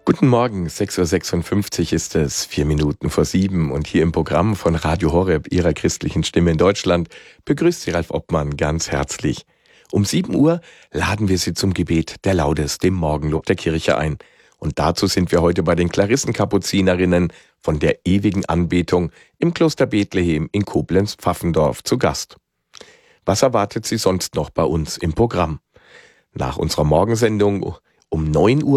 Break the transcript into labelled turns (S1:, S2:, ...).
S1: Guten Morgen, 6:56 Uhr ist es, 7:04 und hier im Programm von Radio Horeb, Ihrer christlichen Stimme in Deutschland, begrüßt Sie Ralf Obmann ganz herzlich. Um 7 Uhr laden wir Sie zum Gebet der Laudes, dem Morgenlob der Kirche ein. Und dazu sind wir heute bei den Klarissenkapuzinerinnen von der ewigen Anbetung im Kloster Bethlehem in Koblenz-Pfaffendorf zu Gast. Was erwartet Sie sonst noch bei uns im Programm? Nach unserer Morgensendung um 9 Uhr